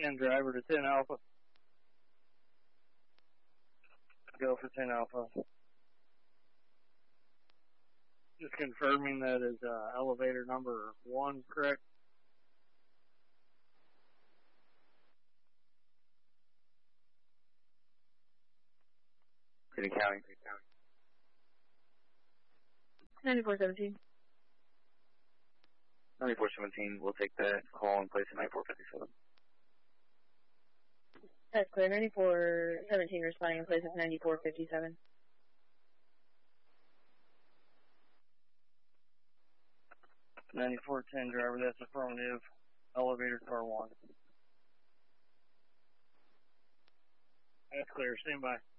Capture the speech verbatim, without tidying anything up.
ten driver to ten Alpha. Go for ten Alpha. Just confirming that is uh, elevator number one, correct? City County, City County. ninety-four seventeen. ninety-four seventeen, we'll take that call and place at ninety-four fifty-seven. That's clear. ninety-four seventeen responding in place of ninety-four fifty-seven. ninety-four ten driver, that's affirmative. Elevator car one. That's clear, stand by.